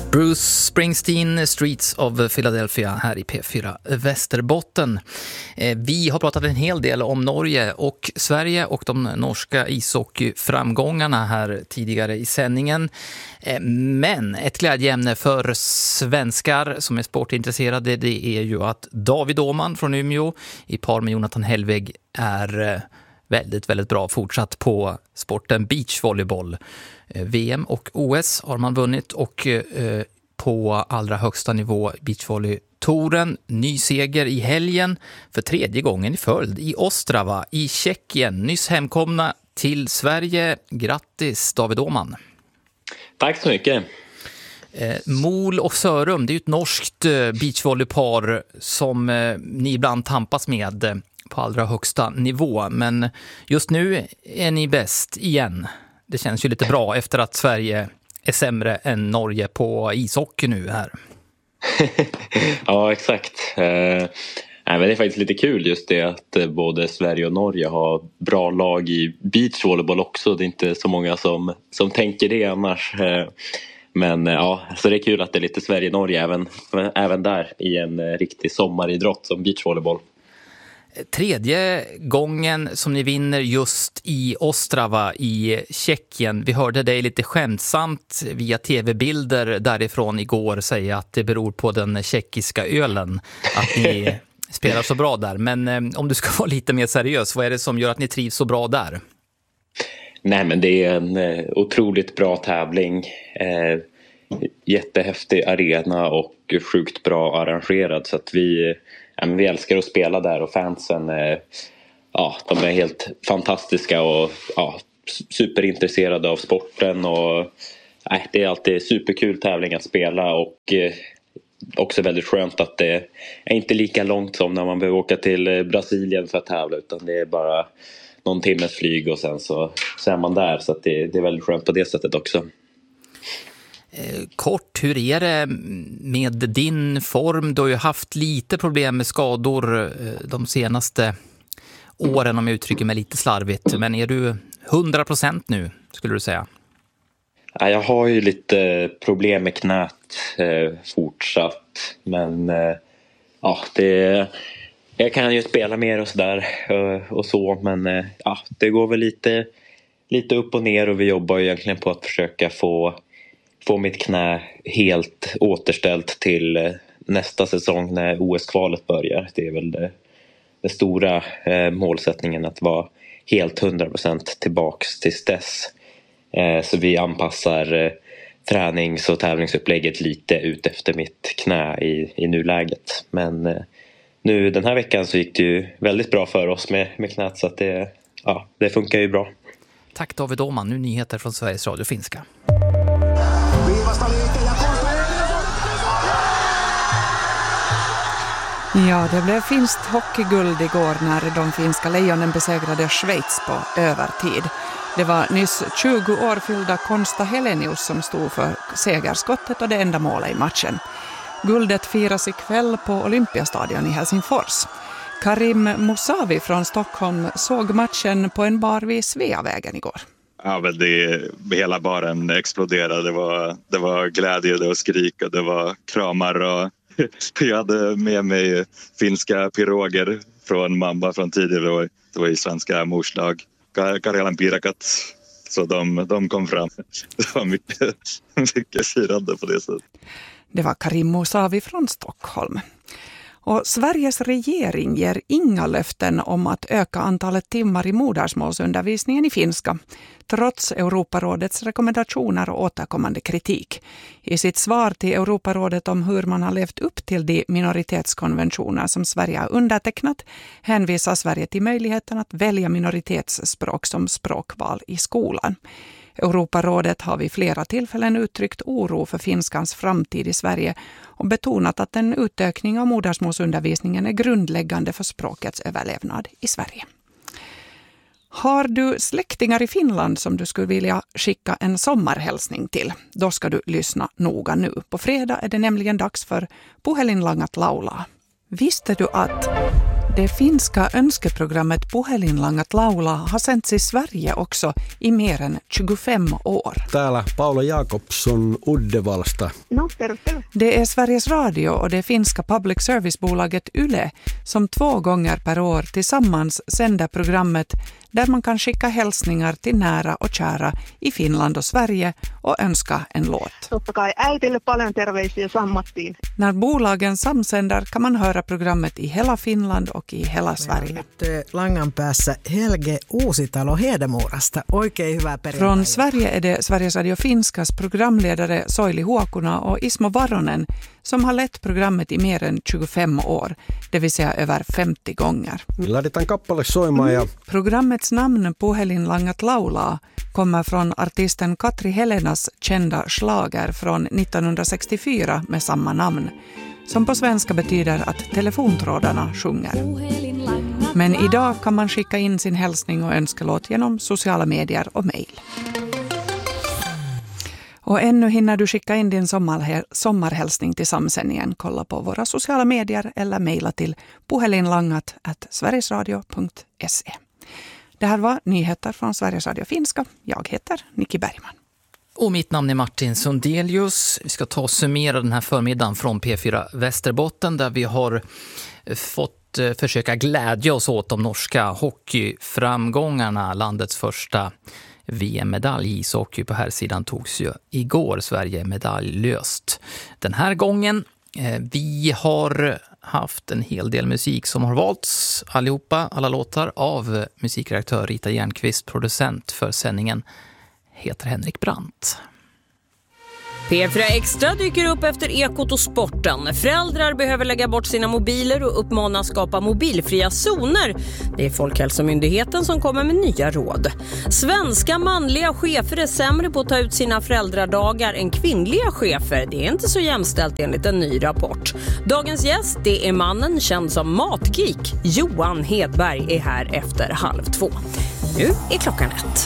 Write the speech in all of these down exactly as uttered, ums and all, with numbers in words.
Bruce Springsteen, Streets of Philadelphia här i P fyra Västerbotten. Vi har pratat en hel del om Norge och Sverige och de norska ishockeyframgångarna här tidigare i sändningen. Men ett glädjeämne för svenskar som är sportintresserade, det är ju att David Åhman från Umeå i par med Jonathan Hellweg är väldigt, väldigt bra fortsatt på sporten beachvolleyboll. V M och O S har man vunnit och eh, på allra högsta nivå beachvolley-touren. Ny seger i helgen för tredje gången i följd i Ostrava i Tjeckien. Nyss hemkomna till Sverige. Grattis David Åhman. Tack så mycket. Eh, Mol och Sörum, det är ju ett norskt eh, beachvolleypar som eh, ni ibland tampas med eh, på allra högsta nivå. Men just nu är ni bäst igen. Det känns ju lite bra efter att Sverige är sämre än Norge på ishockey nu här. Ja, exakt. Eh, nej, men det är faktiskt lite kul just det att eh, både Sverige och Norge har bra lag i beachvolleyboll också. Det är inte så många som, som tänker det annars. Eh, men eh, ja, så det är kul att det är lite Sverige-Norge även, även där i en eh, riktig sommaridrott som beachvolleyboll. Tredje gången som ni vinner just i Ostrava i Tjeckien. Vi hörde dig lite skämtsamt via tv-bilder därifrån igår säga att det beror på den tjeckiska ölen att ni spelar så bra där. Men eh, om du ska vara lite mer seriös, vad är det som gör att ni trivs så bra där? Nej, men det är en eh, otroligt bra tävling. Eh, jättehäftig arena och sjukt bra arrangerad så att vi... Ja, men vi älskar att spela där och fansen eh, ja, de är helt fantastiska och ja, superintresserade av sporten och nej, det är alltid superkul tävling att spela och eh, också väldigt skönt att det är inte lika långt som när man behöver åka till Brasilien för att tävla utan det är bara någon timmes flyg och sen så, så är man där så att det, det är väldigt skönt på det sättet också. Kort, hur är det med din form? Du har ju haft lite problem med skador de senaste åren om jag uttrycker mig lite slarvigt. Men är du hundra procent nu, skulle du säga? Ja, jag har ju lite problem med knät eh, fortsatt. Men eh, ja, det, jag kan ju spela mer och sådär och, och så. Men eh, ja, det går väl lite, lite upp och ner och vi jobbar ju egentligen på att försöka få få mitt knä helt återställt till nästa säsong när O S-kvalet börjar. Det är väl det, det stora eh, målsättningen att vara helt hundra procent tillbaks till dess. Eh, så vi anpassar eh, tränings- och tävlingsupplägget lite ut efter mitt knä i, i nuläget. Men eh, nu den här veckan så gick det ju väldigt bra för oss med, med knät så att det, ja, det funkar ju bra. Tack David Åhman, nu nyheter från Sveriges Radio Finska. Ja, det blev finskt hockeyguld igår när de finska lejonen besegrade Schweiz på övertid. Det var nyss tjugo år fyllda Konsta Helenius som stod för segerskottet och det enda målet i matchen. Guldet firas ikväll på Olympiastadion i Helsingfors. Karim Musavi från Stockholm såg matchen på en bar vid Sveavägen igår. Ja, väl det, hela baren exploderade. Det var, det var glädje, det var skrik och det var kramar. Och jag hade med mig finska piroger från mamma från tidigare. Det var, det var i svenska morslag. Karjalan pirakat. Så de, de kom fram. Det var mycket, mycket firande på det sättet. Det var Karim Musavi från Stockholm. Och Sveriges regering ger inga löften om att öka antalet timmar i modersmålsundervisningen i finska, trots Europarådets rekommendationer och återkommande kritik. I sitt svar till Europarådet om hur man har levt upp till de minoritetskonventioner som Sverige har undertecknat hänvisar Sverige till möjligheten att välja minoritetsspråk som språkval i skolan. Europarådet har vid flera tillfällen uttryckt oro för finskans framtid i Sverige och betonat att en utökning av modersmålsundervisningen är grundläggande för språkets överlevnad i Sverige. Har du släktingar i Finland som du skulle vilja skicka en sommarhälsning till? Då ska du lyssna noga nu. På fredag är det nämligen dags för Puhelinlangat laulaa. Visste du att Det finska önskeprogrammet Puhelinlangat laulaa har sänts i Sverige också i mer än tjugofem år. Täällä Paula Jakobsson Uddevallsta. No, terve. Det är Sveriges Radio och det finska public service-bolaget Yle som två gånger per år tillsammans sänder programmet där man kan skicka hälsningar till nära och kära i Finland och Sverige och önska en låt. Totta kai äitille paljon terveisiä sammattiin. När bolagen samsänder kan man höra programmet i hela Finland och i hela Sverige. Nyt langan päässä Helge Uusitalo Hedemorasta. Oikein hyvää perjantai. Från Sverige är det Sveriges Radio Finskas programledare Soili Huokuna och Ismo Varonen som har lett programmet i mer än tjugofem år, det vill säga över femtio gånger. Laitetaan kappale soimaan ja... Programmets namn Puhelinlangat laulaa kommer från artisten Katri Helenas kända schlager från nittonhundrasextiofyra med samma namn, som på svenska betyder att telefontrådarna sjunger. Men idag kan man skicka in sin hälsning och önskelåt genom sociala medier och mejl. Och ännu hinner du skicka in din sommar- sommarhälsning till samsändningen. Kolla på våra sociala medier eller mejla till puhelinlangat at sverigesradio punkt se. Det här var nyheter från Sveriges Radio Finska. Jag heter Nicky Bergman. Och mitt namn är Martin Sundelius. Vi ska ta och summera den här förmiddagen från P fyra Västerbotten där vi har fått försöka glädja oss åt de norska hockeyframgångarna. Landets första V M-medalj i ishockey på här sidan togs ju igår. Sverige medaljlöst den här gången. Vi har haft en hel del musik som har valts allihopa, alla låtar av musikredaktör Rita Järnqvist, producent för sändningen heter Henrik Brandt. P fyra Extra dyker upp efter Ekot och sporten. Föräldrar behöver lägga bort sina mobiler och uppmanas skapa mobilfria zoner. Det är Folkhälsomyndigheten som kommer med nya råd. Svenska manliga chefer är sämre på att ta ut sina föräldradagar än kvinnliga chefer. Det är inte så jämställt enligt en ny rapport. Dagens gäst, det är mannen känd som Matgeek. Johan Hedberg är här efter halv två. Nu är klockan ett.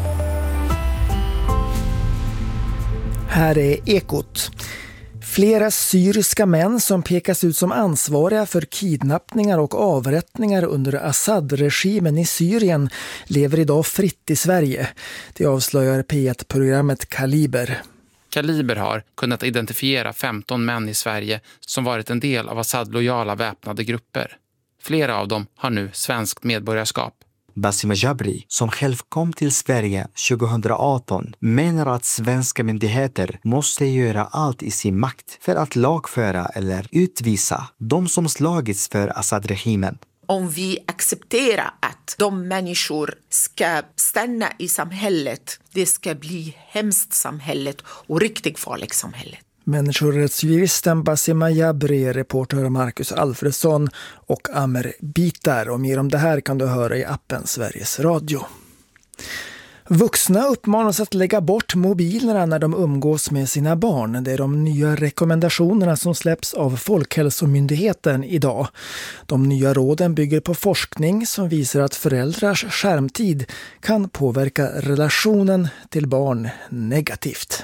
Här är Ekot. Flera syriska män som pekas ut som ansvariga för kidnappningar och avrättningar under Assad-regimen i Syrien lever idag fritt i Sverige. Det avslöjar P ett-programmet Kaliber. Kaliber har kunnat identifiera femton män i Sverige som varit en del av Assad-lojala väpnade grupper. Flera av dem har nu svenskt medborgarskap. Bassima Jabri, som själv kom till Sverige tjugohundraarton, menar att svenska myndigheter måste göra allt i sin makt för att lagföra eller utvisa de som slagits för Assad-regimen. Om vi accepterar att de människor ska stanna i samhället, det ska bli hemskt samhället och riktigt farligt samhället. Människorättsjuristen Bassima Jabri, reporter Marcus Alfredsson och Amer Bitar. Och mer om det här kan du höra i appen Sveriges Radio. Vuxna uppmanas att lägga bort mobilerna när de umgås med sina barn. Det är de nya rekommendationerna som släpps av Folkhälsomyndigheten idag. De nya råden bygger på forskning som visar att föräldrars skärmtid kan påverka relationen till barn negativt.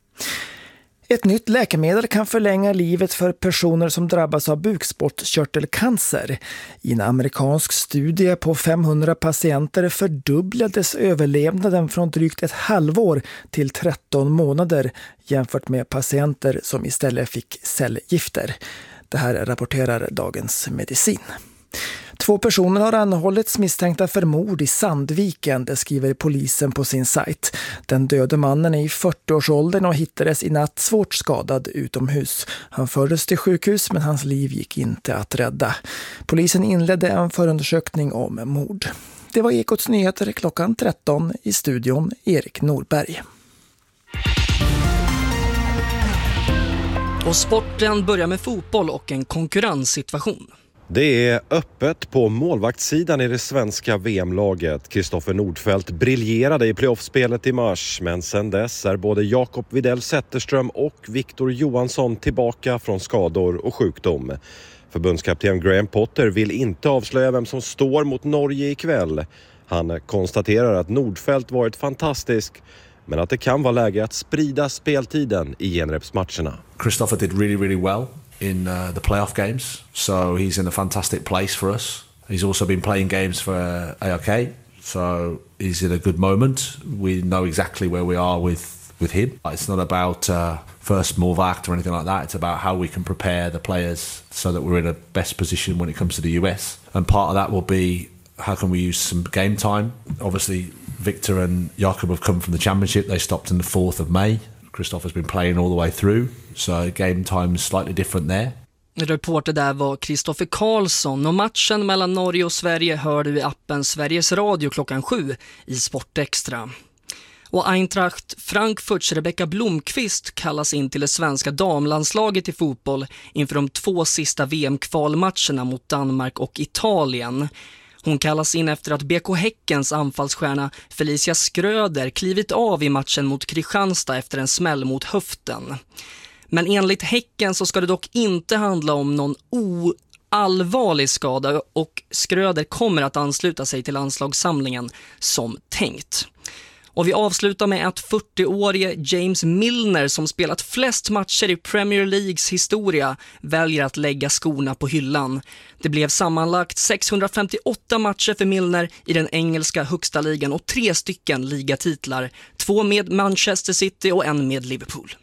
Ett nytt läkemedel kan förlänga livet för personer som drabbas av bukspottkörtelcancer. I en amerikansk studie på femhundra patienter fördubblades överlevnaden från drygt ett halvår till tretton månader jämfört med patienter som istället fick cellgifter. Det här rapporterar Dagens Medicin. Två personer har anhållits misstänkta för mord i Sandviken, det skriver polisen på sin sajt. Den döde mannen är i fyrtioårsåldern och hittades i natt svårt skadad utomhus. Han fördes till sjukhus men hans liv gick inte att rädda. Polisen inledde en förundersökning om mord. Det var Ekots nyheter klockan tretton, i studion Erik Norberg. Och sporten börjar med fotboll och en konkurrenssituation. Det är öppet på målvaktssidan i det svenska V M-laget. Kristoffer Nordfeldt briljerade i playoffspelet i mars, men sedan dess är både Jakob Widell Zetterström och Victor Johansson tillbaka från skador och sjukdom. Förbundskapten Graham Potter vill inte avslöja vem som står mot Norge ikväll. Han konstaterar att Nordfeldt varit fantastisk, men att det kan vara läge att sprida speltiden i genrepsmatcherna. Kristoffer did really, really well in uh, the playoff games, so he's in a fantastic place for us. He's also been playing games for uh, A R K, so he's in a good moment. We know exactly where we are with, with him. It's not about uh, first move act or anything like that. It's about how we can prepare the players so that we're in a best position when it comes to the U S. And part of that will be how can we use some game time. Obviously, Victor and Jakob have come from the championship. They stopped on the fourth of May. Christopher's been playing all the way through, so game time is slightly different there. Reporter där var Kristoffer Karlsson och matchen mellan Norge och Sverige hör du i appen Sveriges Radio klockan sju i Sportextra. Och Eintracht Frankfurts Rebecka Blomqvist kallas in till det svenska damlandslaget i fotboll inför de två sista V M-kvalmatcherna mot Danmark och Italien. Hon kallas in efter att B K Häckens anfallsstjärna Felicia Skröder klivit av i matchen mot Kristianstad efter en smäll mot höften. Men enligt Häcken så ska det dock inte handla om någon oallvarlig skada och Skröder kommer att ansluta sig till landslagssamlingen som tänkt. Och vi avslutar med att fyrtioårige James Milner som spelat flest matcher i Premier Leagues historia väljer att lägga skorna på hyllan. Det blev sammanlagt sexhundrafemtioåtta matcher för Milner i den engelska högsta ligan och tre stycken ligatitlar. Två med Manchester City och en med Liverpool.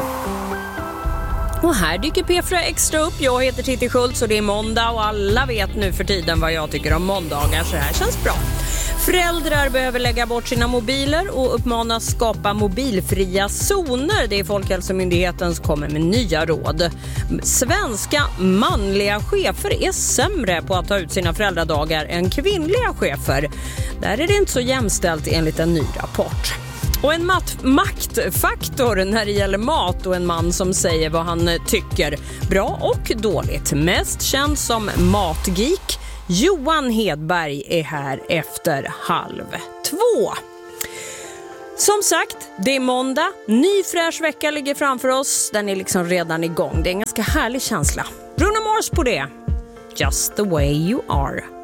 Och här dyker P fyra Extra upp. Jag heter Titti Schultz och det är måndag och alla vet nu för tiden vad jag tycker om måndagar, så det här känns bra. Föräldrar behöver lägga bort sina mobiler och uppmanas skapa mobilfria zoner. Det är Folkhälsomyndigheten som kommer med nya råd. Svenska manliga chefer är sämre på att ta ut sina föräldradagar än kvinnliga chefer. Där är det inte så jämställt enligt en ny rapport. Och en mat- maktfaktor när det gäller mat och en man som säger vad han tycker. Bra och dåligt. Mest känd som matgeek. Johan Hedberg är här efter halv två. Som sagt, det är måndag. Ny fräsch vecka ligger framför oss. Den är liksom redan igång. Det är en ganska härlig känsla. Bruno Mars på det. Just the way you are.